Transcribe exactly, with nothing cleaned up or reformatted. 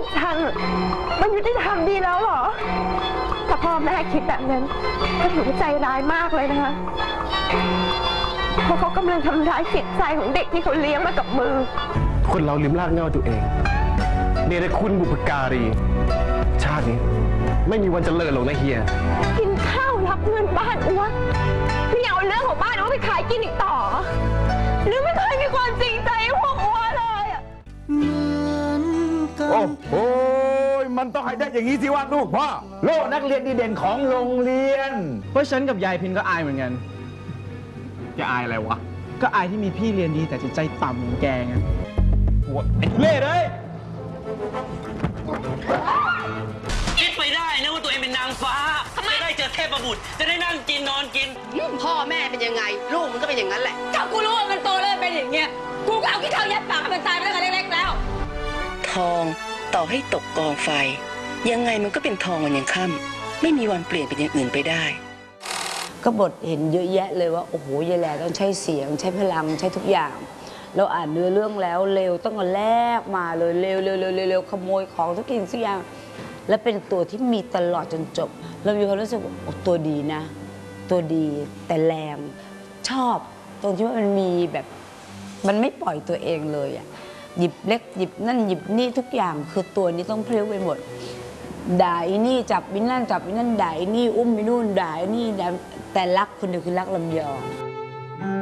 ฉันมันยุติธรรมดีแล้วเหรอแต่พ่อแม่คิดแบบนั้นก็ถือว่าใจร้ายมากเลยนะคะเพราะเขากำลังทำร้ายจิตใจของเด็กที่เขาเลี้ยงมากับมือคนเราลืมรากเหง้าตัวเองเนรคุณบุพการีชาตินี้ไม่มีวันจะเลิศหรอกนะเฮียกินข้าวรับเงินบ้านอ้วนนี่เอาเรื่องของบ้านอ้วนไปขายกินอีกต่อหรือไม่เคยมีความจริงใจพวกอ้วนเลยอ่ะโอ้โหมันต้องให้ได้อย่างนี้สิวะลูกพ่อโล่นักเรียนดีเด่นของโรงเรียนเพราะฉันกับยายพินก็อายเหมือนกันจะอายอะไรวะก็อายที่มีพี่เรียนดีแต่จิตใจต่ำเหมือนแกไงหัวไอ้เล่เลยคิดไปได้นะว่าตัวเองเป็นนางฟ้าจะได้เจอเทพบุตรจะได้นั่งกินนอนกินพ่อแม่เป็นยังไงลูกมันก็เป็นอย่างนั้นแหละถ้ากูรู้ว่ามันโตแล้วเป็นอย่างเงี้ยกูก็เอาขี้เถ้ายัดปากมันตายไปตั้งแต่เล็กๆแล้วทองต่อให้ตกกองไฟยังไงมันก็เป็นทองวันยังค่ำไม่มีวันเปลี่ยนเป็นอย่างอื่นไปได้ก็บทเห็นเยอะแยะเลยว่าโอ้โหยายแหล่ต้องใช้เสียงใช้พลังใช้ทุกอย่างเราอ่านเนื้อเรื่องแล้วเร็วต้องเอาแลกมาเลยเร็วเร็วเร็วเร็วขโมยของทุกสิ่งทุกอย่างและเป็นตัวที่มีตลอดจนจบเรามีความรู้สึกว่าตัวดีนะตัวดีแต่แรงชอบตรงที่ว่ามันมีแบบมันไม่ปล่อยตัวเองเลยอ่ะหยิบเล็กหยิบนั่นหยิบนี่ทุกอย่างคือตัวนี้ต้องเพลิ้วไปหมดด่าอีนี่จับอีนั่นจับอีนั่นด่าอีนี่อุ้มอีนู่นด่าอีนี่แต่รักคนเดียวคือรักลำยอง